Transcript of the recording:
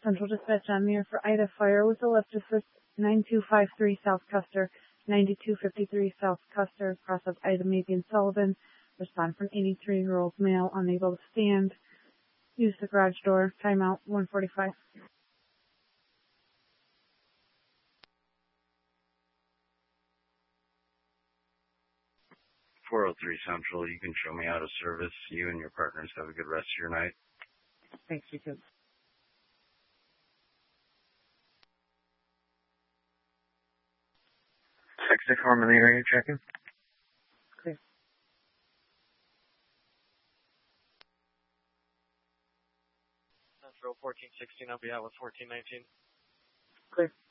Central Dispatch on the air for Ida. Fire with a left assist 9253 South Custer, 9253 South Custer, cross of Ida Megan Sullivan. Respond from 83-year-old male unable to stand. Use the garage door. Timeout 145. 403 Central, you can show me out of service. You and your partners have a good rest of your night. Thanks, you too. Six Harm in the area checking. Clear. Central 1416, I'll be out with 1419. Clear.